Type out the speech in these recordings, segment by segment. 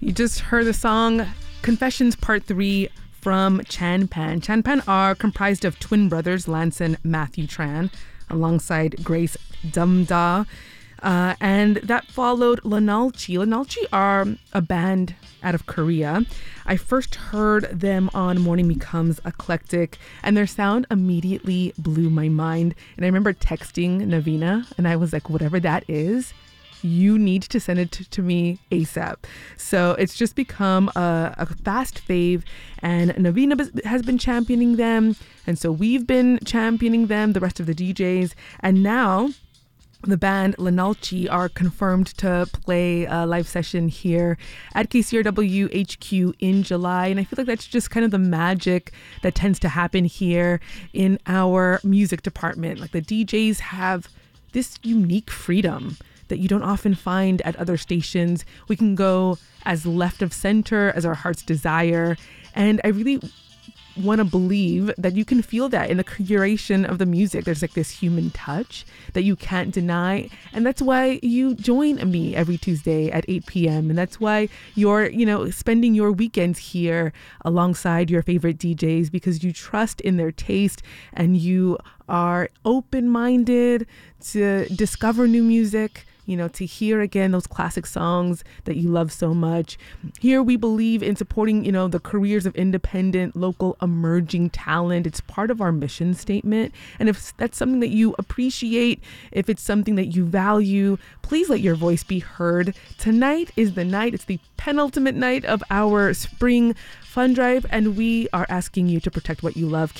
You just heard the song Confessions Part 3 from Chanpan. Chanpan are comprised of twin brothers, Lance and Matthew Tran, alongside Grace Dumda. And that followed Lanalchi. Lanalchi are a band out of Korea. I first heard them on Morning Becomes Eclectic, and their sound immediately blew my mind. And I remember texting Navina, and I was like, whatever that is, you need to send it to me ASAP. So it's just become a fast fave, and Navina has been championing them. And so we've been championing them, the rest of the DJs. And now the band Lanalchi are confirmed to play a live session here at KCRW HQ in July. And I feel like that's just kind of the magic that tends to happen here in our music department. Like the DJs have this unique freedom that you don't often find at other stations. We can go as left of center as our heart's desire. And I really want to believe that you can feel that in the curation of the music. There's like this human touch that you can't deny. And that's why you join me every Tuesday at 8 p.m. And that's why you're, spending your weekends here alongside your favorite DJs, because you trust in their taste and you are open-minded to discover new music, to hear again those classic songs that you love so much. Here we believe in supporting, the careers of independent, local, emerging talent. It's part of our mission statement. And if that's something that you appreciate, if it's something that you value, please let your voice be heard. Tonight is the night. It's the penultimate night of our spring fun drive, and we are asking you to protect what you love.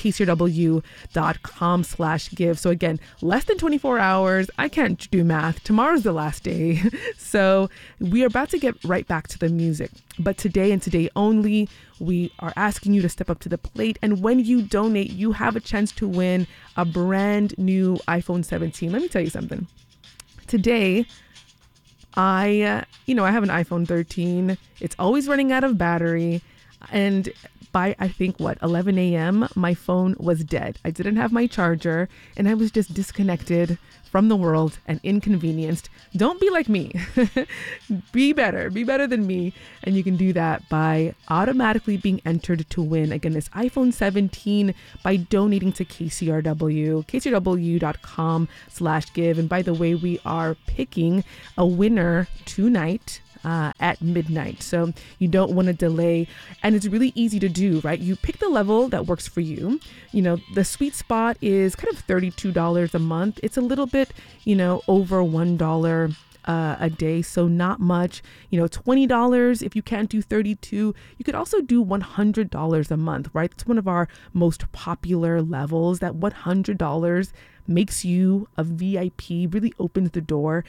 KCRW.com/give. So again, less than 24 hours. I can't do math. Tomorrow's the last day. So we are about to get right back to the music. But today and today only, we are asking you to step up to the plate. And when you donate, you have a chance to win a brand new iPhone 17. Let me tell you something. Today, I have an iPhone 13. It's always running out of battery. And by, 11 a.m., my phone was dead. I didn't have my charger, and I was just disconnected from the world and inconvenienced. Don't be like me. Be better than me. And you can do that by automatically being entered to win, again, this iPhone 17 by donating to KCRW, kcrw.com/give. And by the way, we are picking a winner tonight at midnight. So you don't want to delay. And it's really easy to do, right? You pick the level that works for you. The sweet spot is kind of $32 a month. It's a little bit, over $1 a day. So not much, $20 if you can't do 32. You could also do $100 a month, right? It's one of our most popular levels. That $100 makes you a VIP, really opens the door